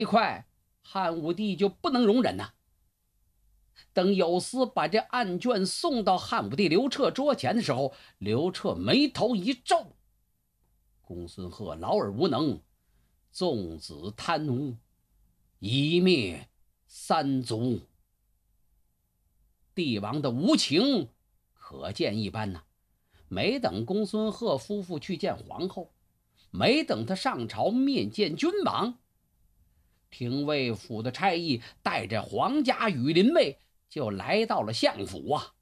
一块，汉武帝就不能容忍呐。等有司把这案卷送到汉武帝刘彻桌前的时候，刘彻眉头一皱：公孙贺老而无能，纵子贪污，一灭三族。帝王的无情可见一斑呐。没等公孙贺夫妇去见皇后，没等他上朝面见君王，廷尉府的差役带着皇家羽林卫就来到了相府啊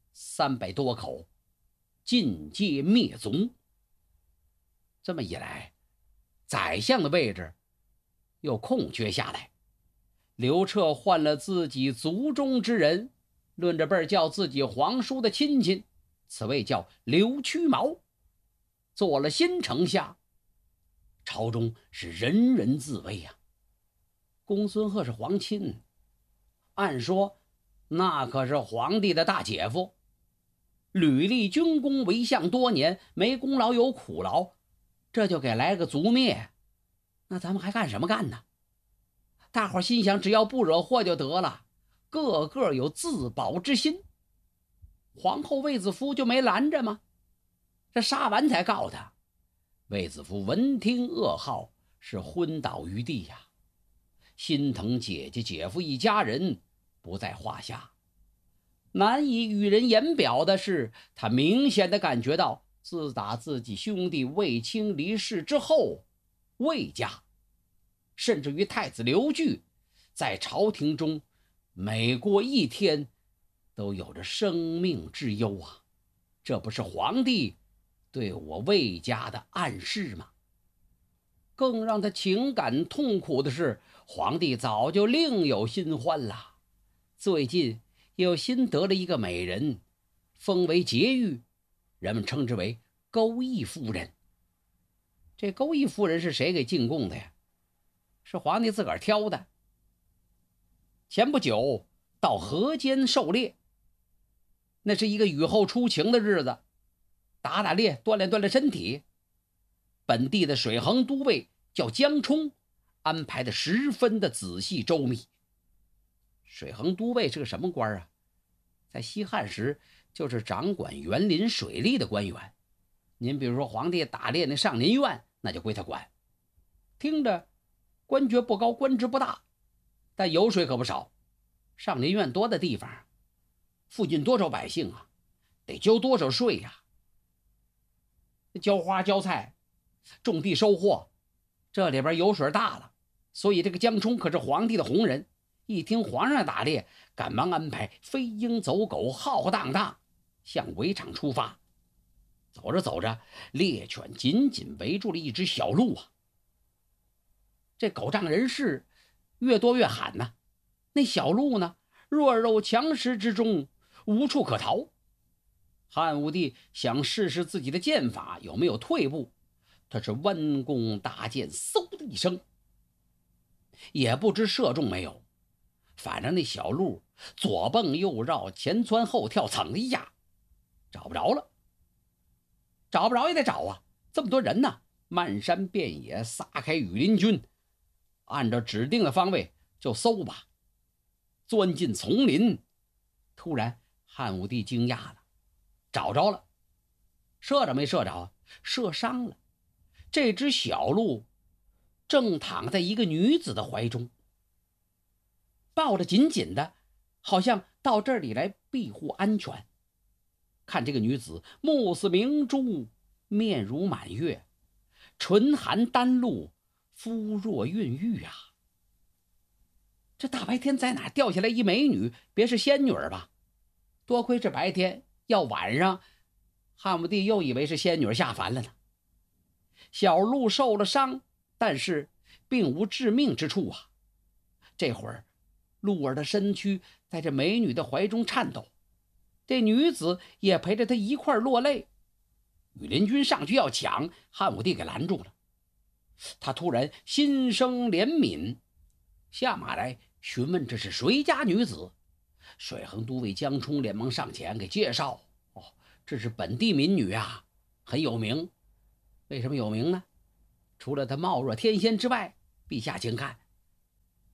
，300多口，尽皆灭族。这么一来，宰相的位置又空缺下来。刘彻换了自己族中之人，论着辈儿叫自己皇叔的亲戚，此位叫刘屈毛，做了新丞相。朝中是人人自危呀。公孙贺是皇亲，按说那可是皇帝的大姐夫，屡立军功，为相多年，没功劳有苦劳，这就给来个族灭，那咱们还干什么干呢？大伙心想，只要不惹祸就得了，个个有自保之心。皇后卫子夫就没拦着吗？这杀完才告他。卫子夫闻听噩耗，是昏倒于地呀。心疼姐姐姐夫一家人不在话下，难以与人言表的是，他明显的感觉到，自打自己兄弟卫青离世之后，卫家甚至于太子刘据在朝廷中每过一天都有着生命之忧啊。这不是皇帝对我卫家的暗示吗？更让他情感痛苦的是，皇帝早就另有新欢了，最近又新得了一个美人，封为婕妤，人们称之为钩弋夫人。这钩弋夫人是谁给进贡的呀？是皇帝自个儿挑的。前不久到河间狩猎，那是一个雨后初晴的日子，打打猎，锻炼锻炼身体。本地的水衡都尉叫江冲，安排的十分的仔细周密。水衡都尉是个什么官啊？在西汉时就是掌管园林水利的官员。您比如说皇帝打猎那上林苑，那就归他管。听着官爵不高，官职不大，但油水可不少。上林苑多的地方，附近多少百姓啊，得交多少税呀？浇花浇菜，种地收获，这里边油水大了，所以这个江冲可是皇帝的红人。一听皇上打猎，赶忙安排飞鹰走狗，浩浩荡荡向围场出发。走着走着，猎犬紧紧围住了一只小鹿啊！这狗仗人势，越多越喊呐。那小鹿呢，弱肉强食之中，无处可逃。汉武帝想试试自己的剑法有没有退步，他是弯弓搭箭，嗖的一声，也不知射中没有。反正那小鹿左蹦右绕，前窜后跳，噌的一下找不着了。找不着也得找啊，这么多人呢，漫山遍野撒开羽林军，按照指定的方位就搜吧。钻进丛林，突然汉武帝惊讶了，找着了。射着没射着？射伤了。这只小鹿正躺在一个女子的怀中，抱着紧紧的，好像到这里来庇护安全。看这个女子目似明珠，面如满月，唇含丹露，肤若孕育啊。这大白天在哪掉下来一美女？别是仙女吧？多亏是白天，要晚上汉武帝又以为是仙女下凡了呢。小鹿受了伤，但是并无致命之处啊。这会儿鹿儿的身躯在这美女的怀中颤抖，这女子也陪着他一块落泪。羽林军上去要抢，汉武帝给拦住了。他突然心生怜悯，下马来询问这是谁家女子。水衡都尉江冲连忙上前给介绍，这是本地民女啊，很有名。为什么有名呢？除了她貌若天仙之外，陛下请看，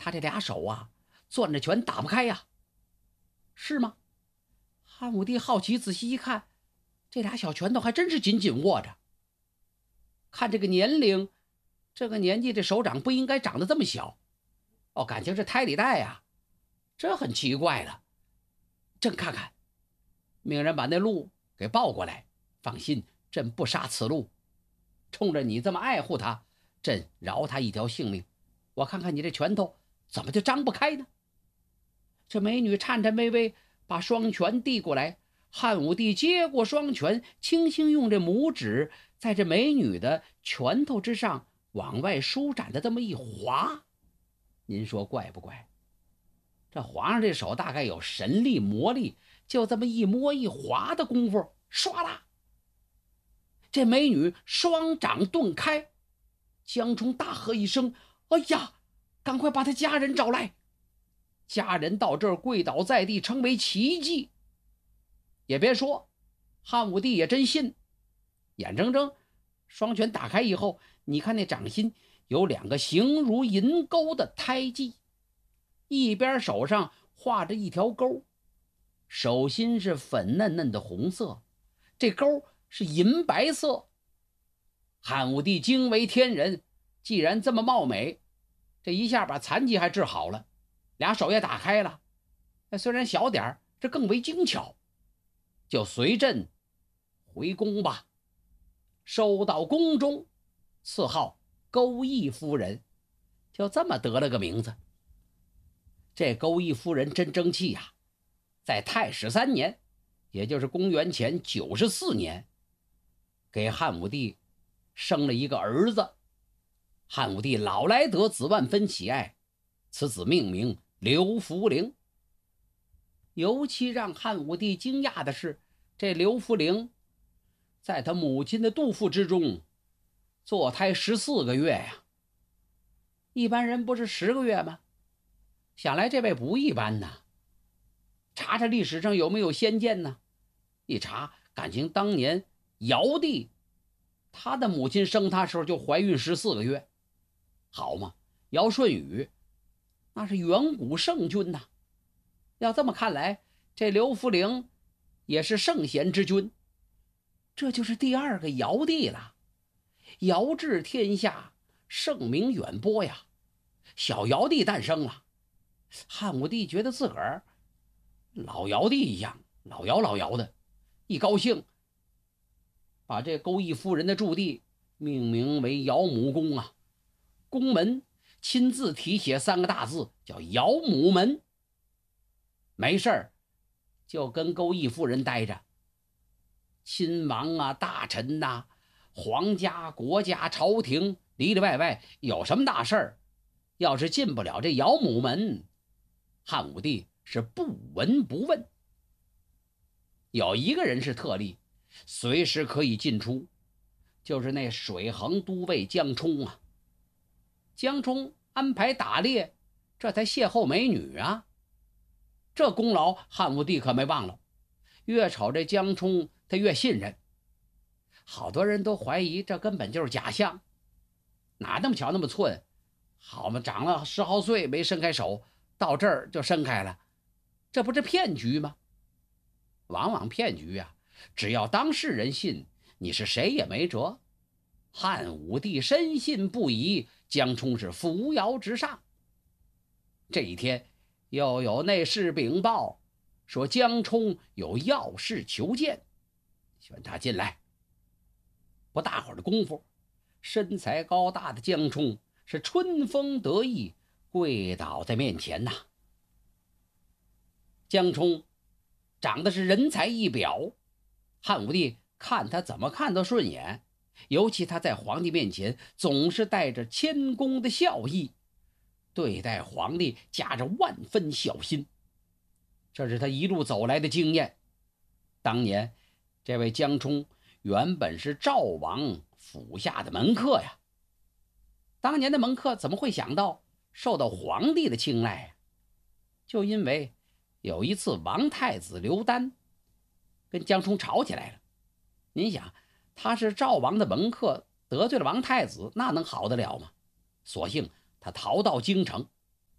他这俩手啊攥着拳打不开呀。是吗？汉武帝好奇仔细一看，这俩小拳头还真是紧紧握着。看这个年龄，这个年纪这手掌不应该长得这么小。哦，感情是胎里带呀，这很奇怪了。朕看看，命人把那鹿给抱过来。放心，朕不杀此鹿。冲着你这么爱护他，朕饶他一条性命。我看看你这拳头怎么就张不开呢？这美女颤颤巍巍把双拳递过来，汉武帝接过双拳，轻轻用这拇指在这美女的拳头之上往外舒展的这么一划。您说怪不怪？这皇上这手大概有神力魔力，就这么一摸一划的功夫，唰啦，这美女双掌顿开。江冲大喝一声：哎呀，赶快把他家人找来！家人到这儿跪倒在地，称为奇迹。也别说，汉武帝也真信。眼睁睁双拳打开以后，你看那掌心有2个形如银钩的胎记，一边手上画着一条钩，手心是粉嫩嫩的红色，这钩是银白色。汉武帝惊为天人，既然这么貌美，这一下把残疾还治好了，俩手也打开了，虽然小点儿，这更为精巧。就随朕回宫吧。收到宫中，赐号钩弋夫人，就这么得了个名字。这钩弋夫人真争气呀，在太史3年，也就是公元前94年，给汉武帝生了一个儿子。汉武帝老来得子，万分喜爱，此子命名刘弗陵。尤其让汉武帝惊讶的是，这刘弗陵在他母亲的肚腹之中坐胎14个月呀。一般人不是10个月吗？想来这位不一般呐。查查历史上有没有先见呢？一查，感情当年尧帝他的母亲生他时候就怀孕14个月。好嘛，尧舜禹那是远古圣君呐。要这么看来，这刘弗陵也是圣贤之君，这就是第2个尧帝了。尧治天下，盛名远播呀。小尧帝诞生了，汉武帝觉得自个儿老尧帝一样，老尧的，一高兴，把这钩弋夫人的驻地命名为尧母宫啊。宫门亲自题写3个大字，叫尧母门。没事儿就跟钩弋夫人待着，亲王啊、大臣啊、皇家、国家、朝廷里里外外有什么大事儿，要是进不了这尧母门，汉武帝是不闻不问。有一个人是特例，随时可以进出，就是那水衡都尉江充啊。江充安排打猎，这才邂逅美女啊，这功劳汉武帝可没忘了。越瞅这江充他越信任，好多人都怀疑这根本就是假象，哪那么巧那么寸，好嘛，长了10毫岁没伸开手，到这儿就伸开了，这不是骗局吗？往往骗局啊，只要当事人信，你是谁也没辙。汉武帝深信不疑，江充是扶摇直上。这一天又有内侍禀报说江充有要事求见，宣他进来。不大会儿的功夫，身材高大的江充是春风得意，跪倒在面前呐。江充长得是人才一表，汉武帝看他怎么看都顺眼，尤其他在皇帝面前总是带着谦恭的笑意，对待皇帝夹着万分小心，这是他一路走来的经验。当年这位江充原本是赵王府下的门客呀，当年的门客怎么会想到受到皇帝的青睐呀？就因为有一次王太子刘丹跟江充吵起来了。您想，他是赵王的门客，得罪了王太子，那能好得了吗？索性他逃到京城。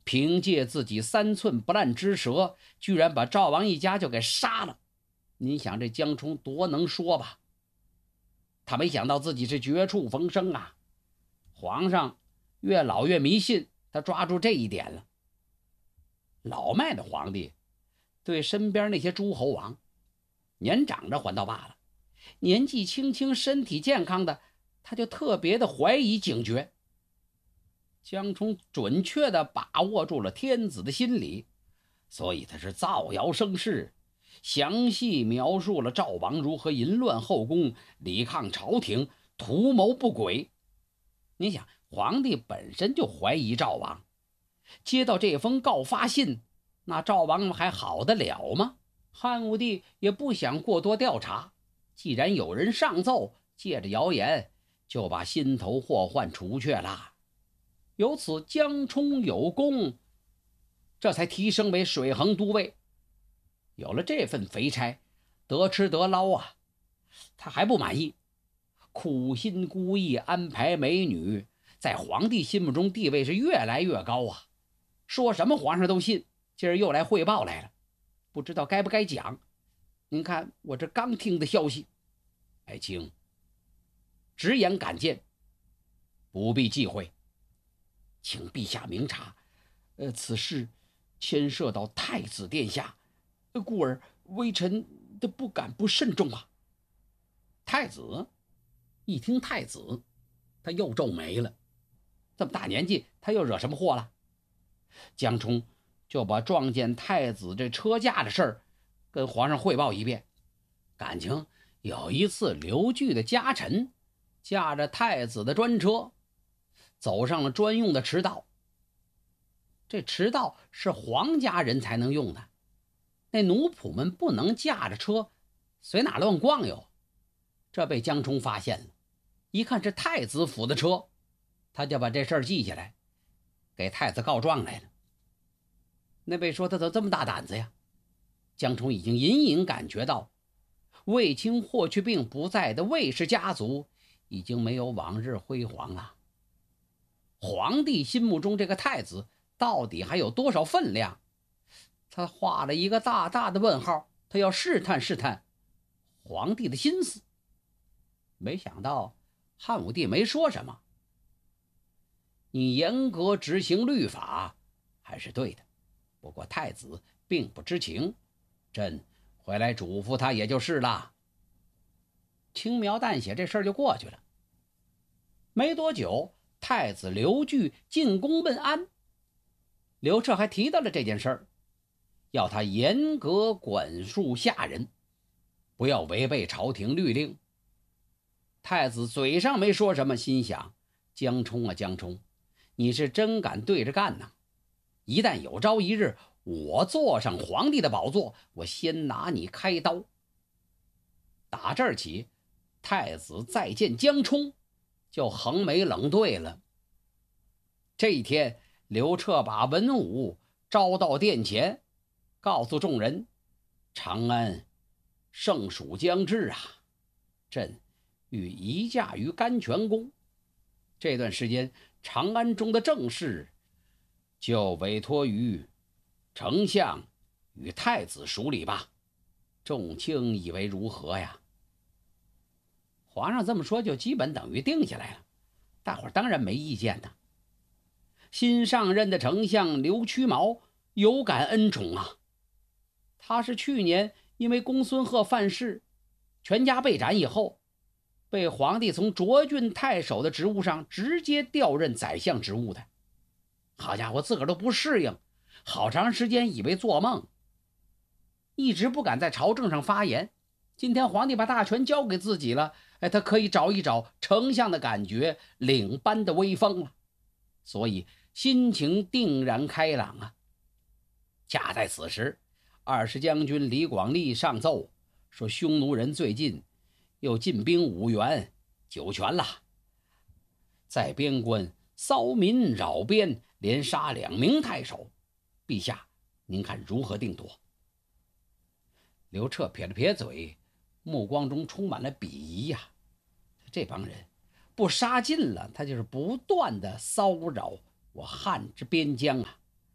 凭借自己3寸不烂之舌，居然把赵王一家就给杀了。您想这江冲多能说吧？他没想到自己是绝处逢生啊！皇上越老越迷信，他抓住这一点了。老迈的皇帝对身边那些诸侯王，年长着还倒罢了，年纪轻轻身体健康的，他就特别的怀疑警觉。江冲准确地把握住了天子的心理，所以他是造谣生事，详细描述了赵王如何淫乱后宫，抵抗朝廷，图谋不轨。你想，皇帝本身就怀疑赵王，接到这封告发信，那赵王还好得了吗？汉武帝也不想过多调查，既然有人上奏，借着谣言就把心头祸患除却了。由此江冲有功，这才提升为水衡都尉。有了这份肥差，得吃得捞啊，他还不满意，苦心孤诣安排美女，在皇帝心目中地位是越来越高啊，说什么皇上都信。今儿又来汇报来了，不知道该不该讲。您看我这刚听的消息。爱卿直言敢谏，不必忌讳，请陛下明察，此事牵涉到太子殿下，故而微臣都不敢不慎重啊。太子一听太子，他又皱眉了，这么大年纪，他又惹什么祸了？江冲就把撞见太子这车驾的事儿跟皇上汇报一遍。感情有一次刘据的家臣驾着太子的专车走上了专用的驰道，这驰道是皇家人才能用的，那奴仆们不能驾着车随哪乱逛悠。这被江冲发现了，一看是太子府的车，他就把这事儿记下来，给太子告状来了。那位说他怎么这么大胆子呀？江冲已经隐隐感觉到卫青霍去病不在的卫氏家族已经没有往日辉煌了。皇帝心目中这个太子到底还有多少分量？他画了一个大大的问号，他要试探试探皇帝的心思。没想到汉武帝没说什么，你严格执行律法还是对的，不过太子并不知情，朕回来嘱咐他也就是了。轻描淡写，这事儿就过去了。没多久，太子刘据进宫问安，刘彻还提到了这件事儿，要他严格管束下人，不要违背朝廷律令。太子嘴上没说什么，心想：江冲啊江冲，你是真敢对着干呐！一旦有朝一日我坐上皇帝的宝座，我先拿你开刀。打这儿起，太子再见江冲就横眉冷对了。这一天，刘彻把文武招到殿前，告诉众人：长安盛暑将至啊，朕欲移驾于甘泉宫。这段时间，长安中的政事就委托于丞相与太子署理吧，众卿以为如何呀？皇上这么说，就基本等于定下来了，大伙儿当然没意见的。新上任的丞相刘屈毛有感恩宠啊，他是去年因为公孙贺犯事，全家被斩以后，被皇帝从涿郡太守的职务上直接调任宰相职务的。好家伙，自个儿都不适应，好长时间以为做梦，一直不敢在朝政上发言。今天皇帝把大权交给自己了，他可以找一找丞相的感觉，领班的威风了，所以心情定然开朗啊。恰在此时，20将军李广利上奏说，匈奴人最近又进兵五原、酒泉了，在边关骚民扰边，连杀2名太守，陛下您看如何定夺？刘彻撇了撇嘴，目光中充满了鄙夷呀。这帮人不杀尽了，他就是不断的骚扰我汉之边疆啊！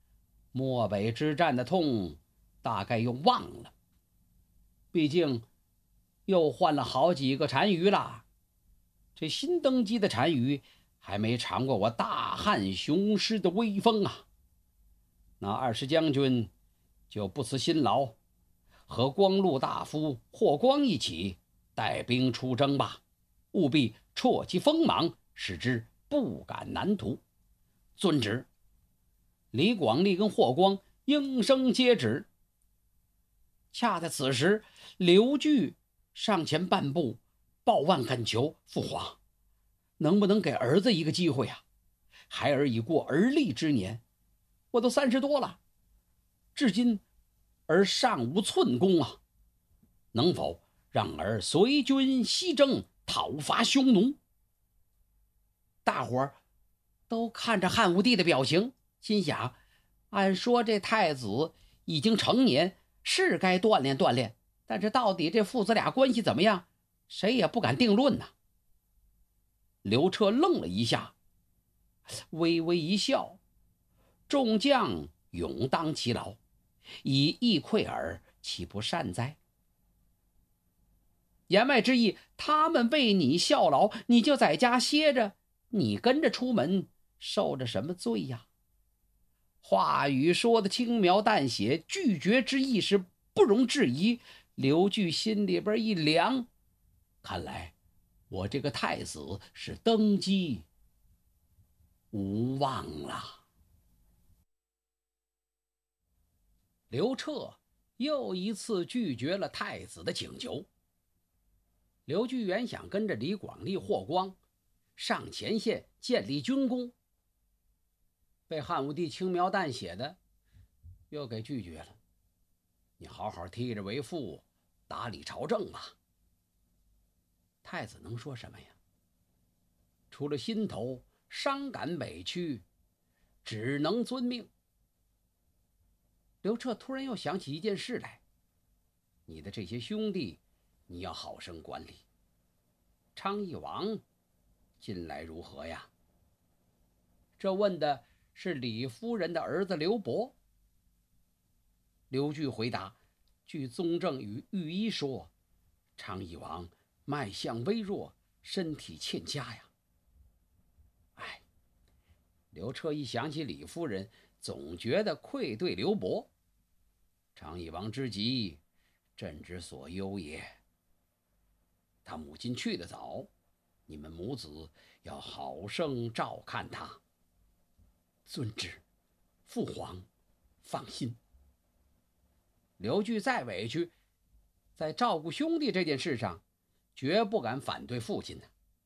漠北之战的痛大概又忘了，毕竟又换了好几个单于了。这新登基的单于还没尝过我大汉雄师的威风啊！那20将军就不辞辛劳，和光禄大夫霍光一起带兵出征吧，务必挫其锋芒，使之不敢南图。遵旨。李广利跟霍光应声接旨。恰在此时，刘据上前半步，抱腕恳求父皇，能不能给儿子一个机会啊？孩儿已过而立之年，我都30多了，至今儿尚无寸功啊，能否让儿随军西征，讨伐匈奴？大伙儿都看着汉武帝的表情，心想，按说这太子已经成年，是该锻炼锻炼，但是到底这父子俩关系怎么样，谁也不敢定论呐。刘彻愣了一下，微微一笑，众将永当其劳，以义馈尔，岂不善哉？言外之意，他们为你效劳，你就在家歇着，你跟着出门，受着什么罪呀？话语说的轻描淡写，拒绝之意是不容置疑。刘据心里边一凉，看来我这个太子是登基无望了。刘彻又一次拒绝了太子的请求。刘据原想跟着李广利、霍光上前线建立军功，被汉武帝轻描淡写的又给拒绝了。你好好替着为父，打理朝政吧。太子能说什么呀？除了心头伤感委屈，只能遵命。刘彻突然又想起一件事来，你的这些兄弟你要好生管理。昌邑王近来如何呀？这问的是李夫人的儿子刘伯。刘据回答，据宗正与御医说，昌邑王脉象微弱，身体欠佳呀。刘彻一想起李夫人，总觉得愧对刘伯。昌邑王之急，朕之所忧也。他母亲去得早，你们母子要好生照看他。遵旨，父皇放心。刘据再委屈，在照顾兄弟这件事上，绝不敢反对父亲的。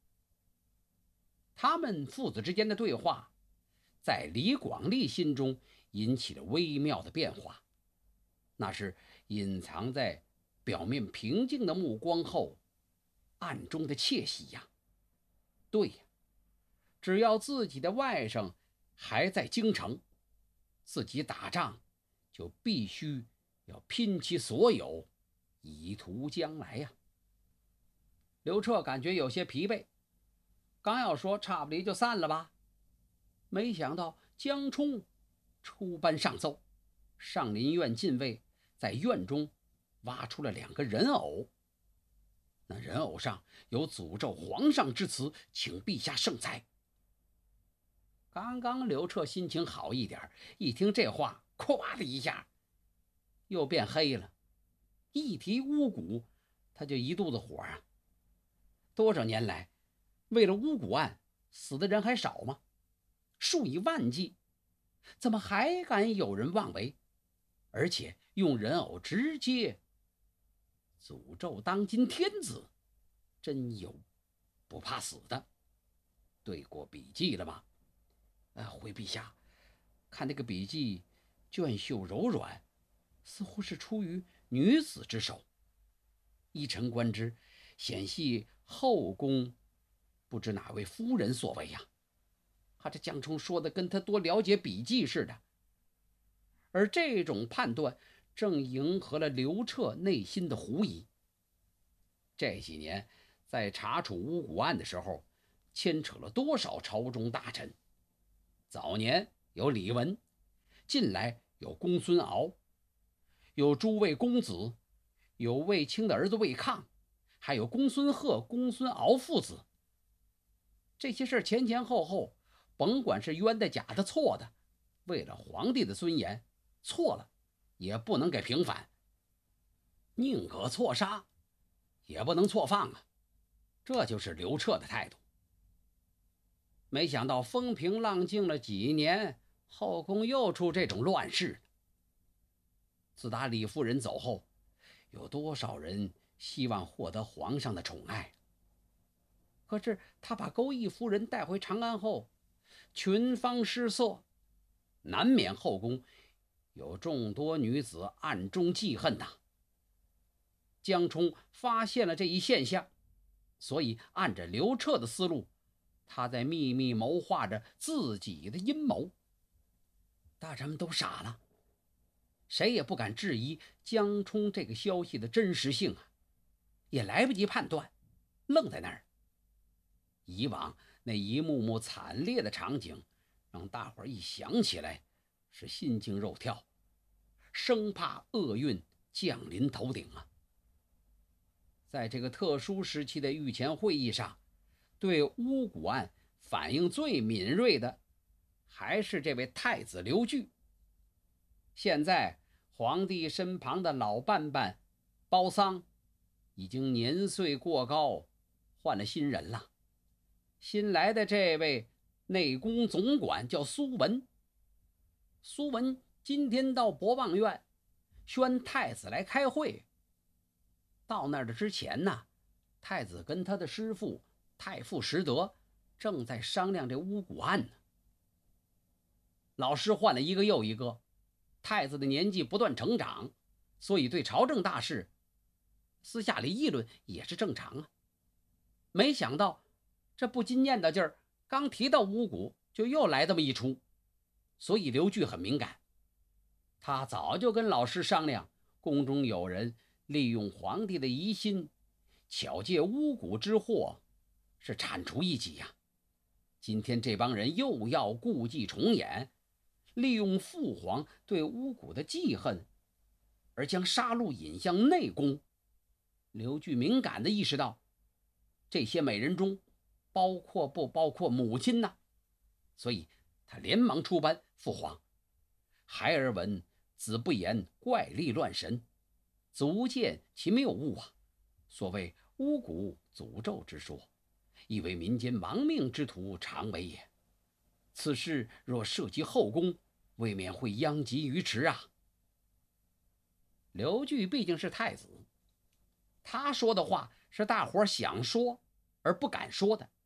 他们父子之间的对话，在李广利心中引起了微妙的变化，那是隐藏在表面平静的目光后暗中的窃喜呀。对呀，只要自己的外甥还在京城，自己打仗就必须要拼其所有，以图将来呀。刘彻感觉有些疲惫，刚要说差不离就散了吧，没想到江充出班上奏，上林苑禁卫在院中挖出了2个人偶，那人偶上有诅咒皇上之词，请陛下圣裁。刚刚刘彻心情好一点，一听这话，咵的一下又变黑了。一提巫蛊，他就一肚子火啊！多少年来，为了巫蛊案死的人还少吗？数以万计，怎么还敢有人妄为？而且用人偶直接诅咒当今天子，真有不怕死的。对过笔记了吗？回陛下，看那个笔记卷绣柔软，似乎是出于女子之手。依臣观之，显系后宫不知哪位夫人所为呀。这江充说的跟他多了解笔记似的，而这种判断正迎合了刘彻内心的狐疑。这几年在查处巫蛊案的时候，牵扯了多少朝中大臣？早年有李文，近来有公孙敖，有诸位公子，有卫青的儿子卫抗，还有公孙贺、公孙敖父子。这些事前前后后，甭管是冤的、假的、错的，为了皇帝的尊严，错了也不能给平反，宁可错杀，也不能错放啊！这就是刘彻的态度。没想到风平浪静了几年，后宫又出这种乱事。自打李夫人走后，有多少人希望获得皇上的宠爱？可是他把钩弋夫人带回长安后，群芳失色，难免后宫有众多女子暗中记恨呐。江充发现了这一现象，所以按着刘彻的思路，他在秘密谋划着自己的阴谋。大臣们都傻了，谁也不敢质疑江充这个消息的真实性啊，也来不及判断，愣在那儿。以往那一幕幕惨烈的场景，让大伙儿一想起来是心惊肉跳，生怕厄运降临头顶啊。在这个特殊时期的御前会议上，对巫蛊案反应最敏锐的还是这位太子刘据。现在皇帝身旁的老伴伴包桑已经年岁过高，换了新人了。新来的这位内宫总管叫苏文。苏文今天到博望院宣太子来开会。到那儿的之前呢，太子跟他的师父太傅石德正在商量这巫蛊案呢。老师换了一个又一个，太子的年纪不断成长，所以对朝政大事私下里议论也是正常啊。没想到这不禁念叨劲儿，刚提到巫蛊就又来这么一出，所以刘据很敏感。他早就跟老师商量，宫中有人利用皇帝的疑心，巧借巫蛊之祸，是铲除异己呀。今天这帮人又要故伎重演，利用父皇对巫蛊的记恨，而将杀戮引向内宫。刘据敏感地意识到，这些美人中包括不包括母亲呢？所以他连忙出班，父皇，孩儿闻子不言怪力乱神，足见其谬误啊！所谓巫蛊诅咒之说，亦为民间亡命之徒常为也。此事若涉及后宫，未免会殃及鱼池啊！刘据毕竟是太子，他说的话是大伙想说而不敢说的。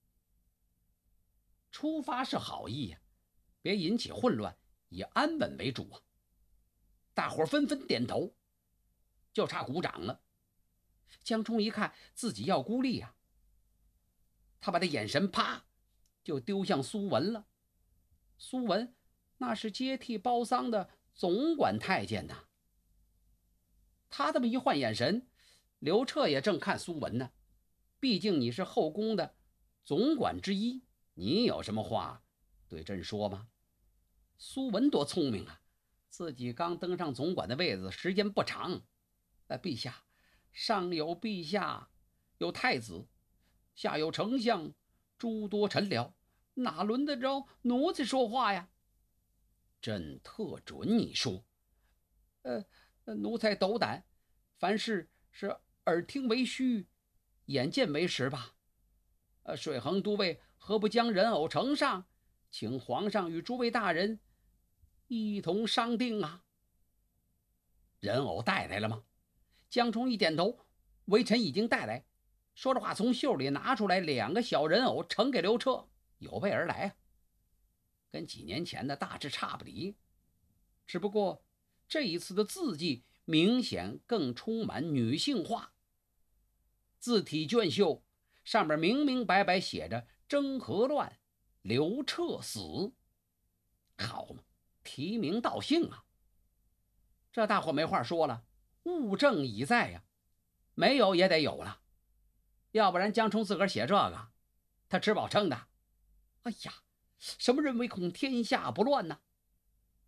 出发是好意呀，别引起混乱，以安稳为主啊！大伙纷纷点头，就差鼓掌了。江充一看自己要孤立啊，他把他眼神啪就丢向苏文了。苏文那是接替包桑的总管太监呐。他这么一换眼神，刘彻也正看苏文呢。毕竟你是后宫的总管之一，你有什么话对朕说吗？苏文多聪明啊，自己刚登上总管的位子，时间不长。陛下，上有陛下，有太子，下有丞相，诸多臣僚，哪轮得着奴才说话呀？朕特准你说。奴才斗胆，凡事是耳听为虚，眼见为实吧。水衡都尉何不将人偶呈上，请皇上与诸位大人一同商定啊？人偶带来了吗？江充一点头，微臣已经带来。说着话，从袖里拿出来2个小人偶，呈给刘彻，有备而来啊。跟几年前的大致差不离，只不过这一次的字迹明显更充满女性化。字体隽秀，上面明明白白写着征和乱，刘彻死。好嘛，提名道姓啊！这大伙没话说了，物证已在呀，没有也得有了。要不然江充自个儿写这个，他吃饱撑的。哎呀，什么人唯恐天下不乱呢？